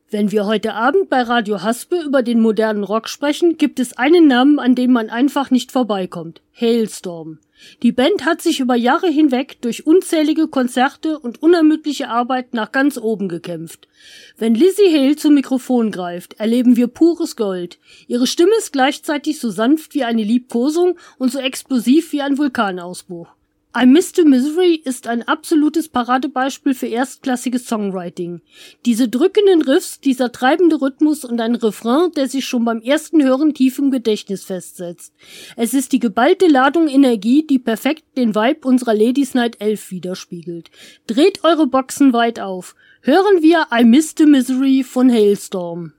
Wenn wir heute Abend bei Radio Haspe über den modernen Rock sprechen, gibt es einen Namen, an dem man einfach nicht vorbeikommt. Halestorm. Die Band hat sich über Jahre hinweg durch unzählige Konzerte und unermüdliche Arbeit nach ganz oben gekämpft. Wenn Lzzy Hale zum Mikrofon greift, erleben wir pures Gold. Ihre Stimme ist gleichzeitig so sanft wie eine Liebkosung und so explosiv wie ein Vulkanausbruch. I Miss the Misery ist ein absolutes Paradebeispiel für erstklassiges Songwriting. Diese drückenden Riffs, dieser treibende Rhythmus und ein Refrain, der sich schon beim ersten Hören tief im Gedächtnis festsetzt. Es ist die geballte Ladung Energie, die perfekt den Vibe unserer Ladies Night 11 widerspiegelt. Dreht eure Boxen weit auf. Hören wir I Miss the Misery von Halestorm.